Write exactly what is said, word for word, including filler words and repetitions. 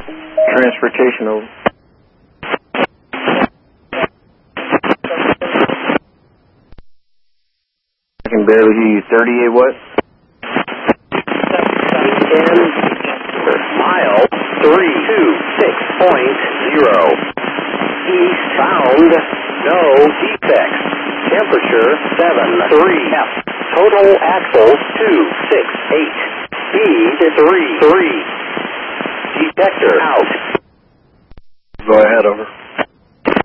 Transportation over. I can barely hear you. thirty-eight what? ten mile three two six point zero. Eastbound, no defects. Temperature seven three. Total axles two six eight. Speed three three. Detector out. Go ahead, over.